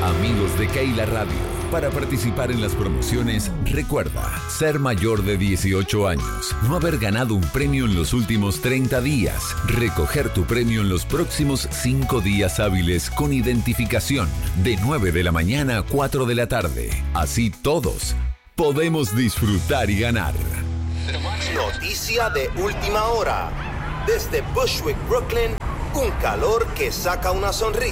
Amigos de Keila Radio, para participar en las promociones, recuerda ser mayor de 18 años, no haber ganado un premio en los últimos 30 días, recoger tu premio en los próximos 5 días hábiles con identificación, de 9 de la mañana a 4 de la tarde. Así todos podemos disfrutar y ganar. Noticia de última hora. Desde Bushwick, Brooklyn, un calor que saca una sonrisa.